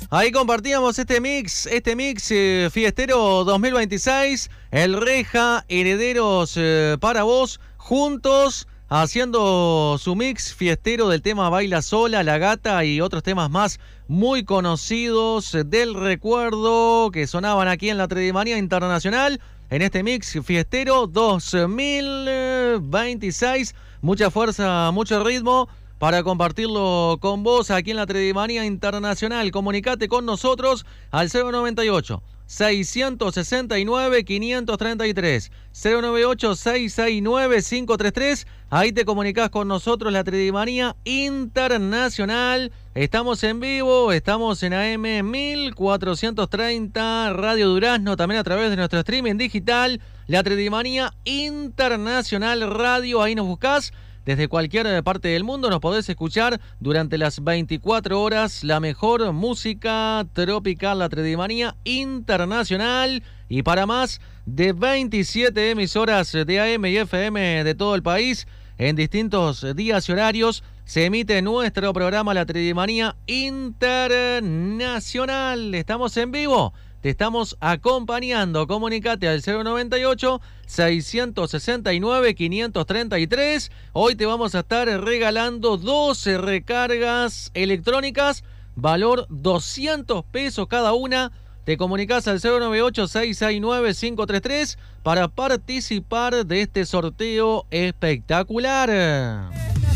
Ahí compartíamos este mix fiestero 2026, el Reja, Herederos para vos, juntos haciendo su mix fiestero del tema Baila Sola, La Gata y otros temas más muy conocidos del recuerdo que sonaban aquí en la Tredimanía Internacional, en este mix fiestero 2026. Mucha fuerza, mucho ritmo para compartirlo con vos aquí en la Tredimanía Internacional. Comunicate con nosotros al 098 669 533, 098 669 533. Ahí te comunicás con nosotros, la Tredimanía Internacional. Estamos en vivo, estamos en AM 1430, Radio Durazno, también a través de nuestro streaming digital, la Tredimanía Internacional Radio. Ahí nos buscás. Desde cualquier parte del mundo nos podés escuchar durante las 24 horas la mejor música tropical, la Tredimanía Internacional. Y para más de 27 emisoras de AM y FM de todo el país, en distintos días y horarios, se emite nuestro programa La Tredimanía Internacional. Estamos en vivo. Te estamos acompañando. Comunicate al 098 669 533. Hoy te vamos a estar regalando 12 recargas electrónicas, valor 200 pesos cada una. Te comunicas al 098 669 533 para participar de este sorteo espectacular.